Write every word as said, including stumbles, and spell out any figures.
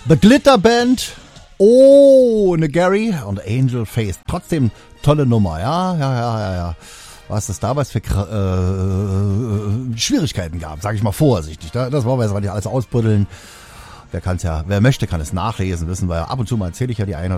The Glitter Band ohne Gary und Angel Face. Trotzdem tolle Nummer, ja, ja, ja, ja, ja. Was es damals für äh, Schwierigkeiten gab, sage ich mal vorsichtig. Das wollen wir jetzt mal nicht alles ausbuddeln. Wer kann's ja, wer möchte, kann es nachlesen, wissen wir ja. Ab und zu mal erzähle ich ja die eine